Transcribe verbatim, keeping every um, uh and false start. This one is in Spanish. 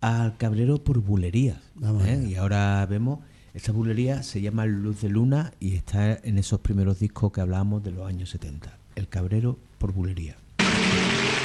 al Cabrero por bulería. Vamos ¿eh? allá. Y ahora vemos, esta bulería se llama Luz de Luna y está en esos primeros discos que hablábamos de los años setenta. El Cabrero por bulería.